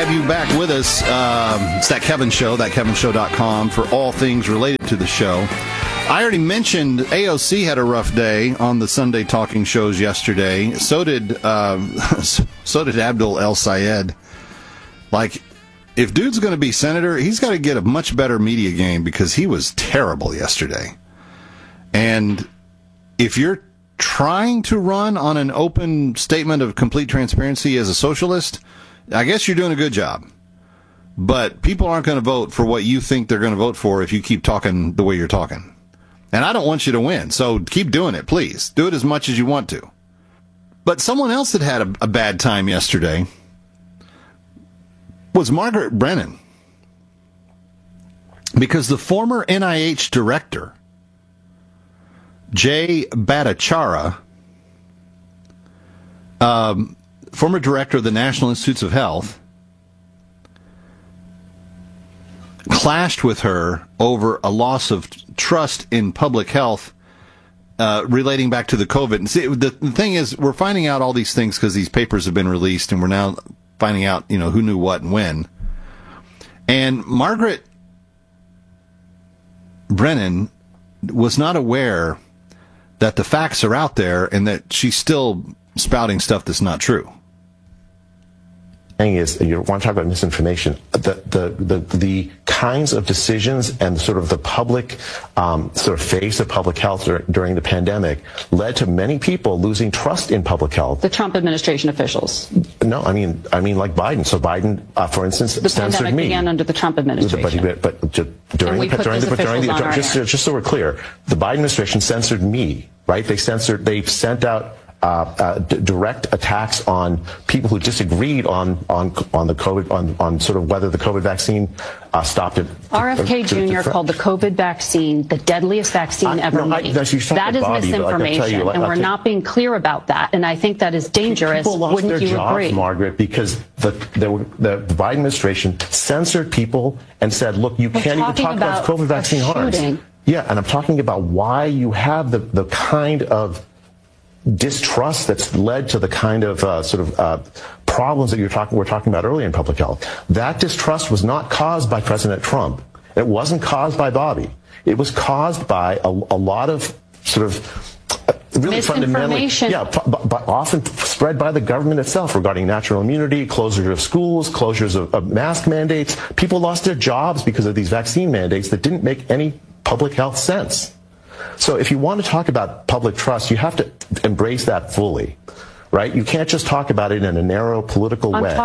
have you back with us. It's That Kevin Show, thatkevinshow.com for all things related to the show. I already mentioned AOC had a rough day on the Sunday talking shows yesterday. So did Abdul El Sayed. Like, if dude's going to be senator, he's got to get a much better media game because he was terrible yesterday. And if you're trying to run on an open statement of complete transparency as a socialist, I guess you're doing a good job. But people aren't going to vote for what you think they're going to vote for if you keep talking the way you're talking. And I don't want you to win, so keep doing it, please. Do it as much as you want to. But someone else that had a bad time yesterday was Margaret Brennan. Because the former NIH director, Jay Bhattacharya, former director of the National Institutes of Health, clashed with her over a loss of trust in public health relating back to the COVID. And see, the thing is, we're finding out all these things because these papers have been released, and we're now finding out, who knew what and when. And Margaret Brennan was not aware that the facts are out there and that she's still spouting stuff that's not true. Is you want to talk about misinformation. The kinds of decisions and sort of the public sort of face of public health during the pandemic led to many people losing trust in public health. The Trump administration officials. No, I mean like Biden. So Biden, for instance, the censored pandemic me. began under the Trump administration. But during the just so we're clear, the Biden administration censored me. Right? They sent out direct attacks on people who disagreed on the COVID, on sort of whether the COVID vaccine stopped it. RFK Jr. called the COVID vaccine the deadliest vaccine ever made. That is misinformation, and we're not being clear about that. And I think that is dangerous. People lost Wouldn't their you jobs, agree? Margaret, because the Biden administration censored people and said, "Look, you can't even talk about COVID vaccine harms." Yeah, and I'm talking about why you have the kind of distrust that's led to the kind of problems that we're talking about earlier in public health. That distrust was not caused by President Trump. It wasn't caused by Bobby. It was caused by a lot of sort of really fundamentally, but often spread by the government itself regarding natural immunity, closure of schools, closures of mask mandates. People lost their jobs because of these vaccine mandates that didn't make any public health sense. So if you want to talk about public trust, you have to embrace that fully, right? You can't just talk about it in a narrow political way.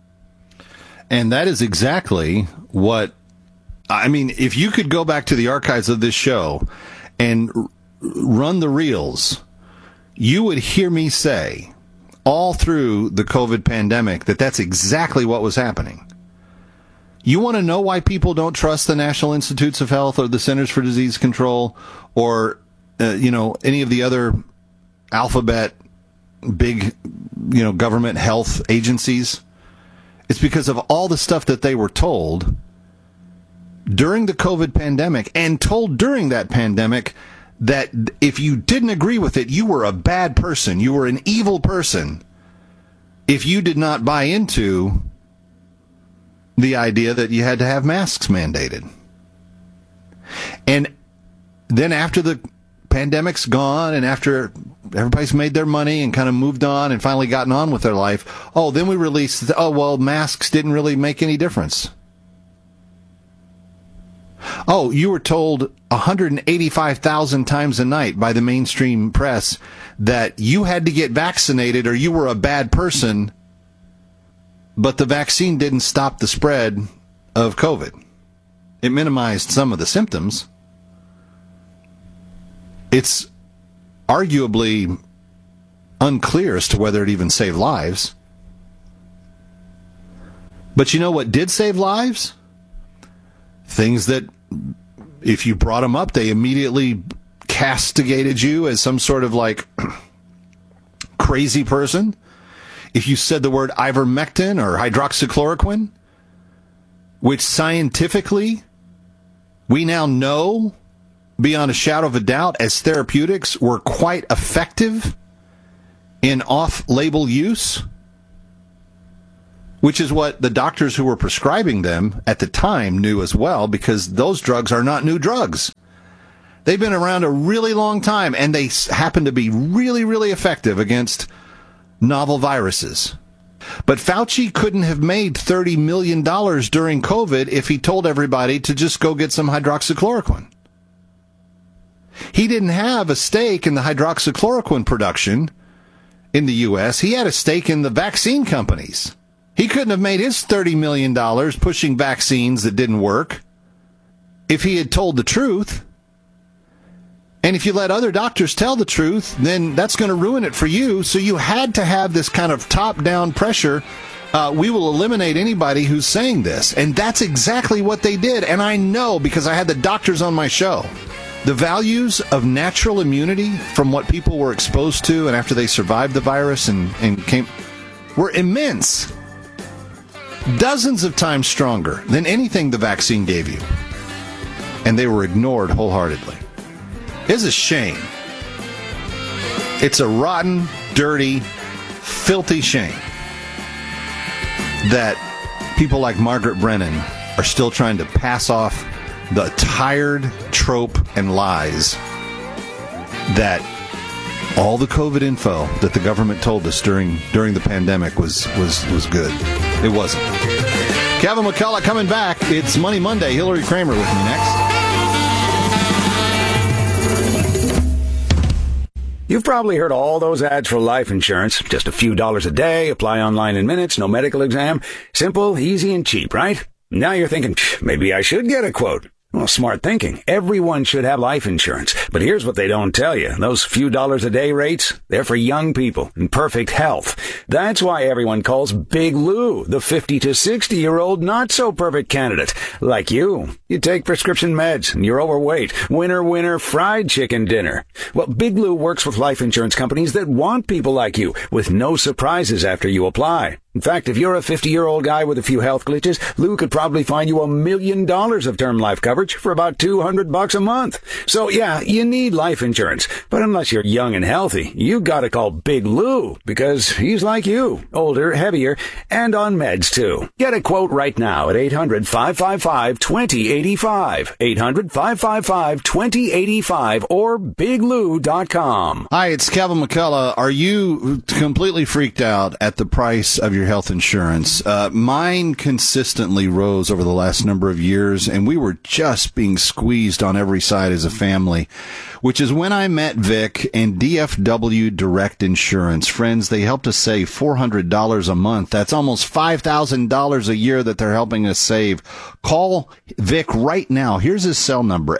And that is exactly what, I mean, if you could go back to the archives of this show and run the reels, you would hear me say all through the COVID pandemic that that's exactly what was happening. You want to know why people don't trust the National Institutes of Health or the Centers for Disease Control or, any of the other alphabet big, government health agencies? It's because of all the stuff that they were told during the COVID pandemic and told during that pandemic that if you didn't agree with it, you were a bad person. You were an evil person if you did not buy into the idea that you had to have masks mandated. And then after the pandemic's gone and after everybody's made their money and kind of moved on and finally gotten on with their life, then we released, masks didn't really make any difference. You were told 185,000 times a night by the mainstream press that you had to get vaccinated or you were a bad person, but the vaccine didn't stop the spread of COVID. It minimized some of the symptoms. It's arguably unclear as to whether it even saved lives. But you know what did save lives? Things that, if you brought them up, they immediately castigated you as some sort of crazy person. If you said the word ivermectin or hydroxychloroquine, which scientifically we now know beyond a shadow of a doubt as therapeutics were quite effective in off-label use, which is what the doctors who were prescribing them at the time knew as well, because those drugs are not new drugs. They've been around a really long time, and they happen to be really, really effective against novel viruses. But Fauci couldn't have made $30 million during COVID if he told everybody to just go get some hydroxychloroquine. He didn't have a stake in the hydroxychloroquine production in the U.S. He had a stake in the vaccine companies. He couldn't have made his $30 million pushing vaccines that didn't work if he had told the truth. And if you let other doctors tell the truth, then that's going to ruin it for you. So you had to have this kind of top-down pressure. We will eliminate anybody who's saying this. And that's exactly what they did. And I know, because I had the doctors on my show, the values of natural immunity from what people were exposed to and after they survived the virus and came were immense. Dozens of times stronger than anything the vaccine gave you. And they were ignored wholeheartedly. It's a shame. It's a rotten, dirty, filthy shame that people like Margaret Brennan are still trying to pass off the tired trope and lies that all the COVID info that the government told us during the pandemic was good. It wasn't. Kevin McCullough coming back. It's Money Monday. Hillary Kramer with me next. You've probably heard all those ads for life insurance. Just a few dollars a day, apply online in minutes, no medical exam. Simple, easy, and cheap, right? Now you're thinking, maybe I should get a quote. Well, smart thinking. Everyone should have life insurance. But here's what they don't tell you. Those few dollars a day rates, they're for young people in perfect health. That's why everyone calls Big Lou the 50 to 60-year-old not-so-perfect candidate. Like you. You take prescription meds and you're overweight. Winner, fried chicken dinner. Well, Big Lou works with life insurance companies that want people like you with no surprises after you apply. In fact, if you're a 50-year-old guy with a few health glitches, Lou could probably find you $1 million of term life coverage for about $200 a month. So yeah, you need life insurance. But unless you're young and healthy, you gotta call Big Lou, because he's like you, older, heavier, and on meds too. Get a quote right now at 800-555-2085. 800-555-2085 or biglou.com. Hi, it's Kevin McCullough. Are you completely freaked out at the price of your health insurance? Mine consistently rose over the last number of years, and we were just being squeezed on every side as a family, which is when I met Vic and DFW Direct Insurance. Friends, they helped us save $400 a month. That's almost $5,000 a year that they're helping us save. Call Vic right now. Here's his cell number,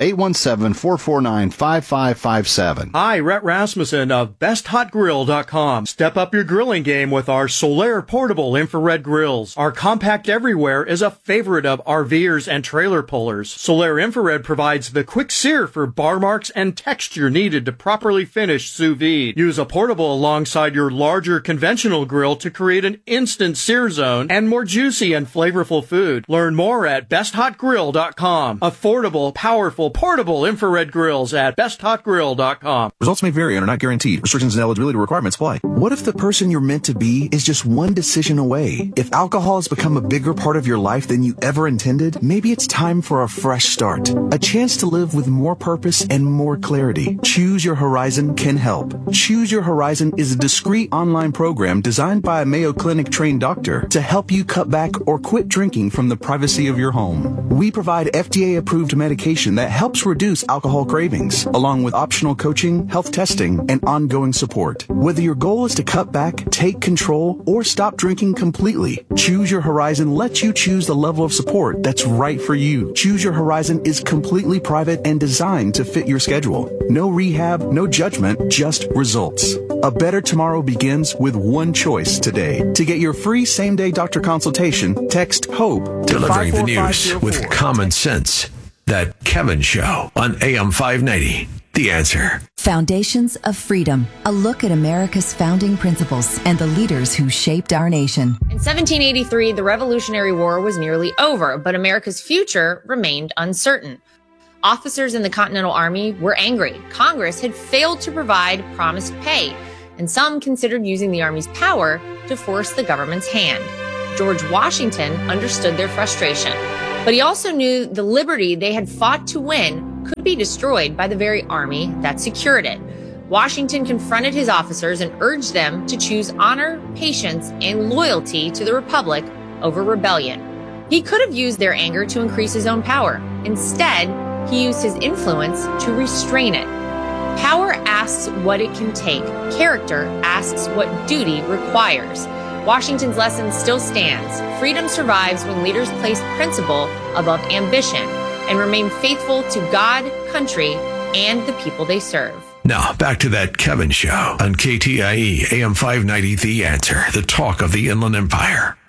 817-449-5557. Hi, Rhett Rasmussen of BestHotGrill.com. Step up your grilling game with our Solaire portable infrared grills. Our compact everywhere is a favorite of RVers and trailer pullers. Solaire infrared provides the quick sear for bar marks and texture needed to properly finish sous vide. Use a portable alongside your larger conventional grill to create an instant sear zone and more juicy and flavorful food. Learn more at BestHotGrill.com. Affordable, powerful, portable infrared grills at BestHotGrill.com. Results may vary and are not guaranteed. Restrictions and eligibility requirements apply. What if the person you're meant to be is just one decision away? If alcohol has become a bigger part of your life than you ever intended, maybe it's time for a fresh start. A chance to live with more purpose and more clarity. Choose Your Horizon can help. Choose Your Horizon is a discreet online program designed by a Mayo Clinic trained doctor to help you cut back or quit drinking from the privacy of your home. We provide FDA-approved medication that helps reduce alcohol cravings, along with optional coaching, health testing, and ongoing support. Whether your goal is to cut back, take control, or stop drinking completely, Choose Your Horizon lets you choose the level of support that's right for you. Choose Your Horizon is completely private and designed to fit your schedule. No rehab, no judgment, just results. A better tomorrow begins with one choice today. To get your free same-day doctor consultation, text HOPE to delivering the news with common sense. That Kevin Show on AM 590. The Answer. Foundations of Freedom. A look at America's founding principles and the leaders who shaped our nation. In 1783, the Revolutionary War was nearly over, but America's future remained uncertain. Officers in the Continental Army were angry. Congress had failed to provide promised pay, and some considered using the Army's power to force the government's hand. George Washington understood their frustration, but he also knew the liberty they had fought to win could be destroyed by the very army that secured it. Washington confronted his officers and urged them to choose honor, patience, and loyalty to the Republic over rebellion. He could have used their anger to increase his own power. Instead, he used his influence to restrain it. Power asks what it can take. Character asks what duty requires. Washington's lesson still stands. Freedom survives when leaders place principle above ambition and remain faithful to God, country, and the people they serve. Now, back to that Kevin Show on KTIE AM 590, The Answer, the talk of the Inland Empire.